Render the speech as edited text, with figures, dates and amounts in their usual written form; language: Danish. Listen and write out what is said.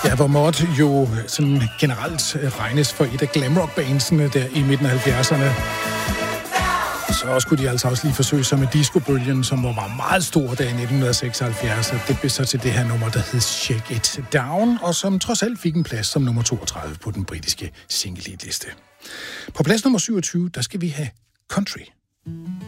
Mod jo sådan generelt regnes for et af glamrock-bandsene der i midten af 70'erne. Så skulle de altså også lige forsøge sig med discobølgen, som var meget stor der i 1976. Det blev så til det her nummer, der hed Shake It Down, og som trods alt fik en plads som nummer 32 på den britiske single-liste. På plads nummer 27, der skal vi have Country.